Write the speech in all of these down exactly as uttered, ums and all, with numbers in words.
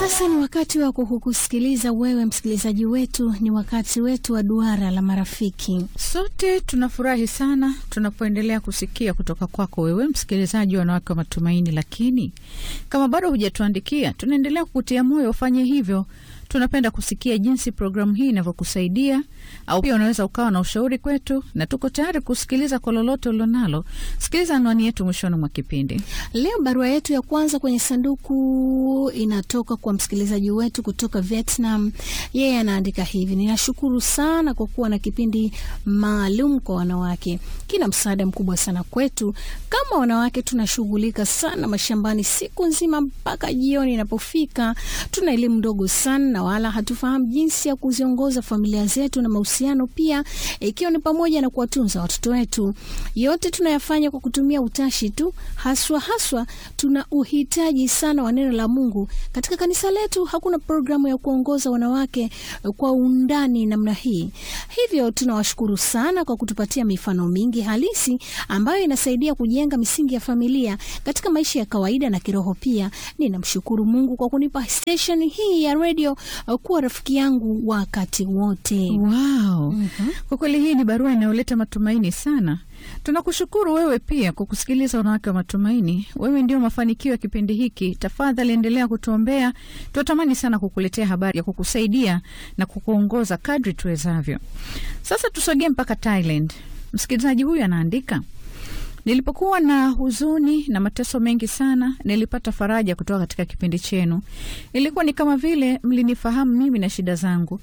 Sasa ni wakati wa kukusikiliza wewe msikilizaji wetu, ni wakati wetu wa duara la marafiki. Sote tunafurahi sana tunapoendelea kusikia kutoka kwako wewe msikilizaji wa Wanawake wa Matumaini, lakini kama bado hujatuandikia, tunaendelea kukutia moyo ufanye hivyo. Tunapenda kusikia jinsi programu hii inavyokusaidia, au pia unaweza ukawa na ushauri kwetu, na tuko tayari kusikiliza kwa lolote ulilonalo. Sikiliza anwani yetu mwishoni mwa kipindi. Leo barua yetu ya kwanza kwenye sanduku inatoka kwa msikilizaji wetu kutoka Vietnam. Yeye anaandika hivi: ninashukuru sana kwa kuwa na kipindi maalum kwa wanawake. Kina msaada mkubwa sana kwetu. Kama wanawake tunashughulika sana mashambani siku nzima mpaka jioni inapofika. Tuna elimu ndogo sana na wala hatufahamu jinsi ya kuziongoza familia zetu na mahusiano pia, ikiwa ni pamoja na kuwatunza watoto wetu. Yote tunayafanya kwa kutumia utashi tu. Haswa haswa tuna uhitaji sana wa neno la Mungu. Katika kanisa letu hakuna programu ya kuongoza wanawake kwa undani namna hii. Hivyo tunawashukuru sana kwa kutupatia mifano mingi halisi ambayo inasaidia kujenga misingi ya familia katika maisha ya kawaida na kiroho pia. Ninamshukuru Mungu kwa kunipa station hii ya radio kuwa rafiki yangu wakati wote. Wow. Mm-hmm. Kwa kweli hii ni barua inayoleta matumaini sana. Tunakushukuru wewe pia kwa kusikiliza Wanawake wa Matumaini. Wewe ndio mafanikio ya kipindi hiki. Tafadhali endelea kutuombea. Tunatamani sana kukuletea habari ya kukusaidia na kukuongoza kadri tuwezavyo. Sasa tusogee mpaka Thailand. Msikilizaji huyu anaandika: nilipokuwa na huzuni na mateso mengi sana, nilipata faraja kutoka katika kipindi chenu. Ilikuwa ni kama vile mlinifahamu mimi na shida zangu.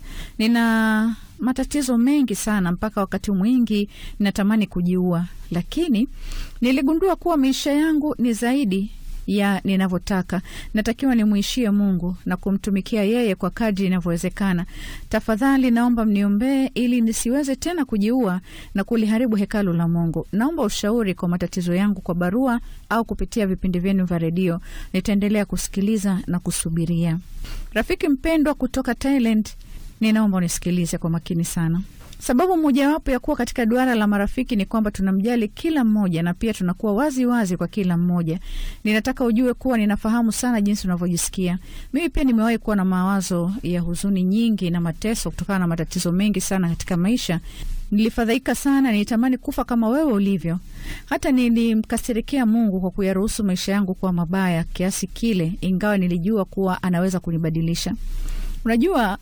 Nina matatizo mengi sana, mpaka wakati mwingi natamani kujiua, lakini niligundua kuwa maisha yangu ni zaidi ya ninavyotaka. Natakiwa nimuishie Mungu na kumtumikia yeye kwa kadri inavyowezekana. Tafadhali naomba mniombee ili nisiweze tena kujiua na kuliharibu hekalu la Mungu. Naomba ushauri kwa matatizo yangu kwa barua au kupitia vipindi vyenu vya redio. Nitaendelea kusikiliza na kusubiria. Rafiki mpendwa kutoka Thailand, ninaomba unisikilize kwa makini sana. Sababu mojawapo ya kuwa katika duara la marafiki ni kwamba tunamjali kila mmoja na pia tunakuwa wazi wazi kwa kila mmoja. Ninataka ujue kuwa ninafahamu sana jinsi unavyojisikia. Mimi pia nimewahi kuwa na mawazo ya huzuni nyingi na mateso kutokana na matatizo mengi sana katika maisha. Nilifadhaika sana, nilitamani kufa kama wewe ulivyo. Hata nilimkasirikia Mungu kwa kuyaruhusu maisha yangu kuwa mabaya kiasi kile, ingawa nilijua kuwa anaweza kunibadilisha. Unajua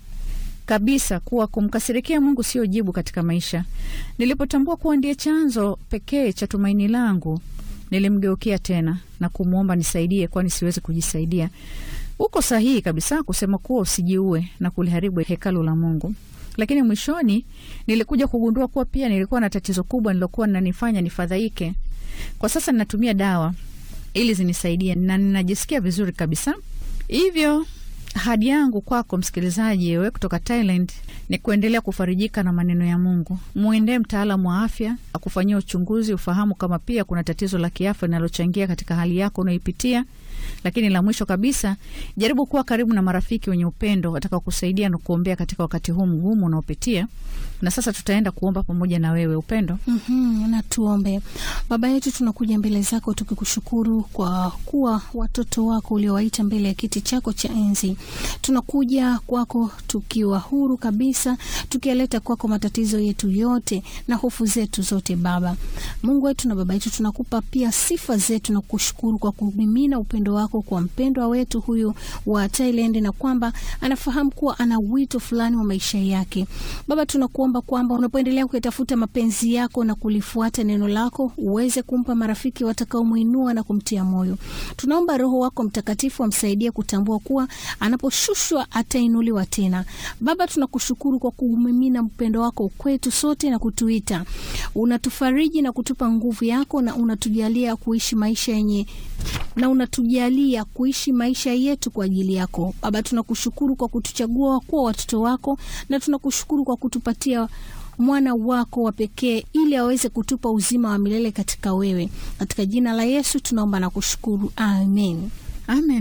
kabisa kuwa kumkasirikia Mungu sio jibu katika maisha. Nilipotambua kuwa ndiye chanzo pekee cha tumaini langu, nilimgeukia tena na kumuomba nisaidie, kwani siwezi kujisaidia. Uko sahihi kabisa kusema kuwa usijiue na kuliharibu hekalu la Mungu. Lakini mwishoni nilikuja kugundua kuwa pia nilikuwa na tatizo kubwa nilokuwa linanifanya nifadhaike. Kwa sasa ninatumia dawa ili zinisaidie na ninajisikia vizuri kabisa. Hivyo ahadi yangu kwako msikilizaji wewe kutoka Thailand ni kuendelea kufarijika na maneno ya Mungu. Muendee mtaalamu wa afya akufanyia uchunguzi, ufahamu kama pia kuna tatizo la kiafya linalochangia katika hali yako unayopitia. Lakini la mwisho kabisa, jaribu kuwa karibu na marafiki wenye upendo watakao kusaidia na kuombea katika wakati huu mgumu unaopitia. Na sasa tutaenda kuomba pamoja na wewe. Upendo. Mhm, na tuombe. Baba yetu, tunakuja mbele zako tukikushukuru kwa kuwa watoto wako uliowaita mbele ya kiti chako cha enzi. Tunakuja kwako tukiwa huru kabisa, tukialeta kwako matatizo yetu yote na hofu zetu zote Baba. Mungu wetu na Baba yetu, tunakupa pia sifa zetu na kushukuru kwa kumimina upendo wako kwa mpendwa wetu huyu wa Thailand, na kwamba anafahamu kuwa ana wito fulani wa maisha yake. Baba, tunakuomba kwamba unapoendelea kutafuta mapenzi yako na kulifuata neno lako, uweze kumpa marafiki watakaomuinua na kumtia moyo. Tunaomba Roho wako Mtakatifu amsaidie kutambua kuwa anaposhushwa atainuliwa tena. Baba, tunakushukuru kwa kumimina upendo wako kwetu sote na kutuita. Unatufariji na kutupa nguvu yako, na unatujalia kuishi maisha yenye na unatujalia kuishi maisha yetu kwa ajili yako. Baba, tunakushukuru kwa kutuchagua kuwa watoto wako, na tunakushukuru kwa kutupatia mwana wako wa pekee ili aweze kutupa uzima wa milele katika wewe. Katika jina la Yesu tunaomba na kushukuru. Amen. Amen.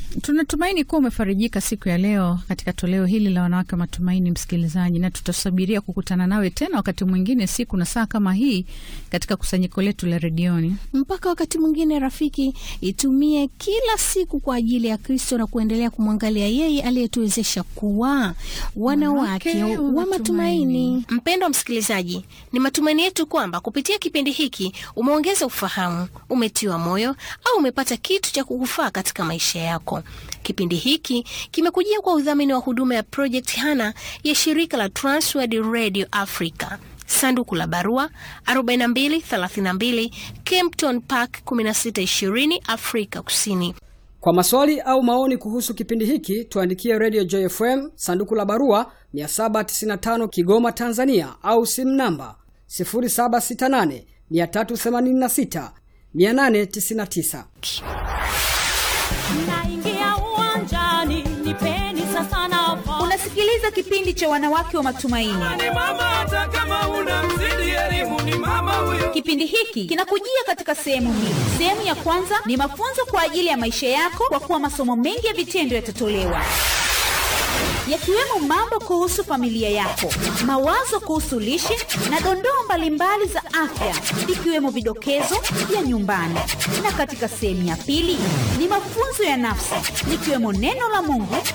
Tunatumaini kuwa umefarijika siku ya leo katika toleo hili la Wanawake wa Matumaini, msikilizaji, na tutasubiria kukutana nawe tena wakati mwingine siku na saa kama hii katika kusanyiko letu la redioni. Mpaka wakati mwingine rafiki, itumie kila siku kwa ajili ya Kristo na kuendelea kumwangalia yeye aliyetuwezesha kuwa wanawake wa matumaini. Mpendwa msikilizaji, ni matumaini yetu kwamba kupitia kipindi hiki umeongeza ufahamu, umetiwa moyo au umepata kitu cha kukufaa katika maisha yako. Kipindi hiki kimekujia kwa udhamini wa huduma ya Project Hana ya shirika la Transworld Radio Africa. Sanduku la barua arobaini na mbili thelathini na mbili Kempton Park kumi na sita ishirini Afrika Kusini. Kwa maswali au maoni kuhusu kipindi hiki tuandikie Radio Joy F M, sanduku la barua mia saba tisini na tano Kigoma Tanzania, au simu namba sifuri saba sita nane mia tatu themanini na sita mia nane tisini na tisa. Naingia uwanjani, nipeni sasa nafasi. Unasikiliza kipindi cha Wanawake wa Matumaini. Ni mama hata kama unamzidi elimu, ni mama huyo. Kipindi hiki kinakujia katika sehemu mbili. Sehemu ya kwanza ni mafunzo kwa ajili ya maisha yako, kwa kuwa masomo mengi ya vitendo yatatolewa, yakiwemo mambo kuhusu familia yako, mawazo kuhusu lishe na dondoo mbalimbali za afya, ikiwemo vidokezo vya nyumbani. Na katika sehemu ya pili ni mafunzo ya nafsi, likiwemo neno la Mungu